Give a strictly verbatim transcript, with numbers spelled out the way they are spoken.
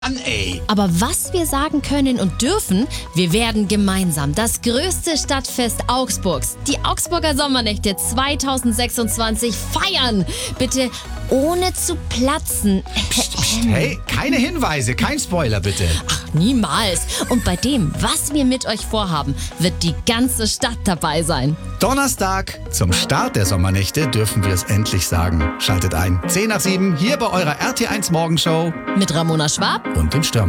Mann, ey. Aber was wir sagen können und dürfen, wir werden gemeinsam das größte Stadtfest Augsburgs, die Augsburger Sommernächte zweitausendsechsundzwanzig, feiern. Bitte ohne zu platzen. Hey, keine Hinweise, kein Spoiler bitte. Ach, niemals. Und bei dem, was wir mit euch vorhaben, wird die ganze Stadt dabei sein. Donnerstag, zum Start der Sommernächte, dürfen wir es endlich sagen. Schaltet ein. zehn nach sieben, hier bei eurer R T eins Morgenshow. Mit Ramona Schwab Und dem Stürmer.